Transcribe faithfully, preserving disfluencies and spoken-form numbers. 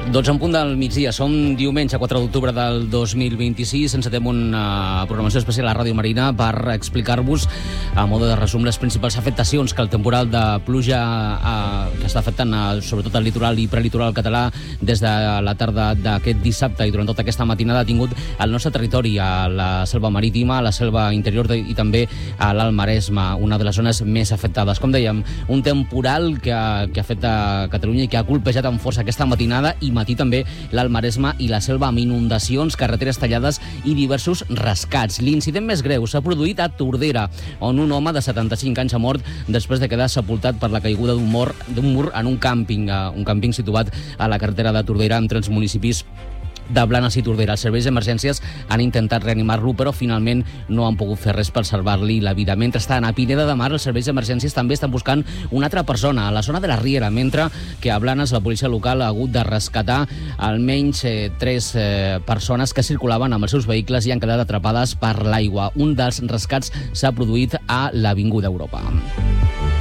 Doncs en punt del migdia, som diumenge quatre d'octubre del dos mil vint-i-sis, encetem una programació especial a Ràdio Marina per explicar-vos, a mode de resum, les principals afectacions que el temporal de pluja eh, que està afectant eh, sobretot el litoral i prelitoral català des de la tarda d'aquest dissabte i durant tota aquesta matinada ha tingut al nostre territori, a la selva marítima, a la selva interior i també a l'Alt Maresme, una de les zones més afectades. Com dèiem, un temporal que, que afecta Catalunya i que ha colpejat amb força aquesta matinada i matí també l'Alt Maresme i la selva amb inundacions, carreteres tallades i diversos rescats. L'incident més greu s'ha produït a Tordera, on un home de setanta-cinc anys ha mort després de quedar sepultat per la caiguda d'un mur, d'un mur en un càmping, un càmping situat a la carretera de Tordera entre els municipis de Blanes i Tordera. Els serveis d'emergències han intentat reanimar-lo, però finalment no han pogut fer res per salvar-li la vida. Mentrestant, a Pineda de Mar, els serveis d'emergències també estan buscant una altra persona a la zona de la Riera, mentre que a Blanes la policia local ha hagut de rescatar almenys eh, tres eh, persones que circulaven amb els seus vehicles i han quedat atrapades per l'aigua. Un dels rescats s'ha produït a l'Avinguda Europa.